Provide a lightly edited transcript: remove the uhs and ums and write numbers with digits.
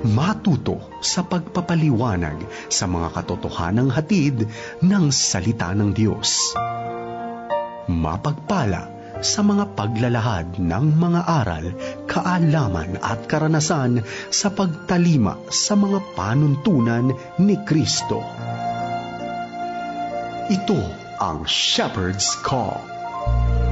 matuto sa pagpapaliwanag sa mga katotohanang hatid ng salita ng Diyos. Mapagpala sa mga paglalahad ng mga aral, kaalaman at karanasan sa pagtalima sa mga panuntunan ni Kristo. Ito ang Shepherd's Call.